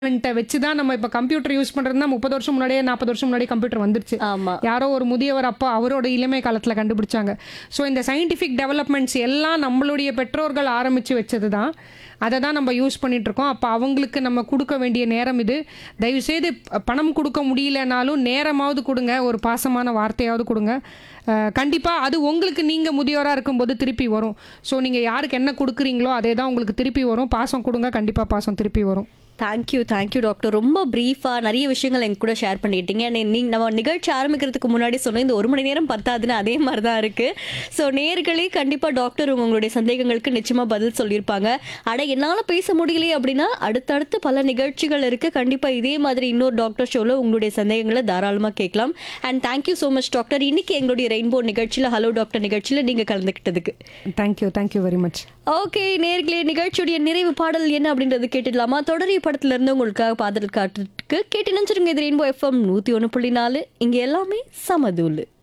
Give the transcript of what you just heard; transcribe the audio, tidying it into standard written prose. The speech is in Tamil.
வச்சு தான் நம்ம இப்ப கம்ப்யூட்டர் யூஸ் பண்றதுன்னா 30 வருஷம் முன்னாடியே 40 வருஷம் முன்னாடியே கம்ப்யூட்டர் வந்துருச்சு. ஆமா. யாரோ ஒரு முதியவர் அப்போ அவரோட இளமை காலத்துல கண்டுபிடிச்சாங்க. ஸோ இந்த சயின்டிஃபிக் டெவலப்மெண்ட்ஸ் எல்லாம் நம்மளுடைய பெற்றோர்கள் ஆரம்பிச்சு வச்சது தான். அதை தான் நம்ம யூஸ் பண்ணிட்டு இருக்கோம். அப்போ அவங்களுக்கு நம்ம கொடுக்க வேண்டிய நேரம் இது. தயவுசெய்து பணம் கொடுக்க முடியலனாலும் நேரமாவது கொடுங்க, ஒரு பாசமான வார்த்தையாவது கொடுங்க. கண்டிப்பாக அது உங்களுக்கு நீங்கள் முதியோராக இருக்கும்போது திருப்பி வரும். ஸோ நீங்கள் யாருக்கு என்ன கொடுக்குறீங்களோ அதே தான் உங்களுக்கு திருப்பி வரும். பாசம் கொடுங்க, கண்டிப்பாக பாசம் திருப்பி வரும். Thank you doctor. ரொம்ப ப்ரீஃபாக நிறைய விஷயங்கள் எங்க கூட ஷேர் பண்ணிட்டீங்க. நம்ம நிகழ்ச்சி ஆரம்பிக்கிறதுக்கு முன்னாடி சொன்ன இந்த 1 மணி நேரம் பத்தாதுன்னு அதே மாதிரி தான் இருக்குது. ஸோ நேர்களே கண்டிப்பாக டாக்டர் உங்களுடைய சந்தேகங்களுக்கு நிச்சயமாக பதில் சொல்லியிருப்பாங்க. என்னால் பேச முடியலையே அப்படின்னா அடுத்தடுத்து பல நிகழ்ச்சிகள் இருக்குது. கண்டிப்பாக இதே மாதிரி இன்னொரு டாக்டர் ஷோவில் உங்களுடைய சந்தேகங்களை தாராளமாக கேட்கலாம். And thank you so much doctor. இன்னைக்கு எங்களுடைய ரெயின்போ நிகழ்ச்சியில் ஹலோ டாக்டர் நிகழ்ச்சியில் நீங்கள் கலந்துக்கிட்டதுக்கு தேங்க்யூ வெரி மச். ஓகே நேர்களே, நிகழ்ச்சியுடைய நிறைவு பாடல் என்ன அப்படின்றது கேட்டுடலாமா? தொடரிய படத்துல இருந்து உங்களுக்காக பாடல் காட்டுக்கு கேட்டு நினைச்சிருங்க. இது ரெயின்போ FM 101.4. இங்க எல்லாமே சமதூளு.